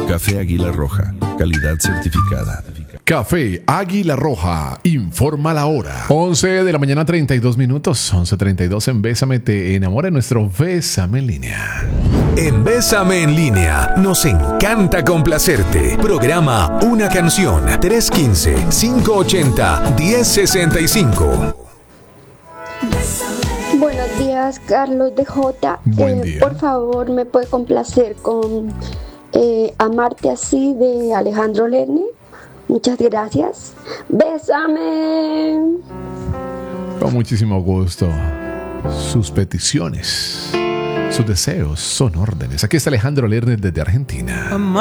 Café Águila Roja, calidad certificada. Café Águila Roja, informa la hora. 11 de la mañana, 32 minutos. 11:32 en Bésame te enamora, nuestro Bésame en línea. En Bésame en línea, nos encanta complacerte. Programa Una Canción, 315-580-1065. Buenos días, Carlos de J. Buen día. Por favor, ¿me puede complacer con Amarte Así de Alejandro Lerner? Muchas gracias. ¡Bésame! Con muchísimo gusto. Sus peticiones, sus deseos son órdenes. Aquí está Alejandro Lerner desde Argentina.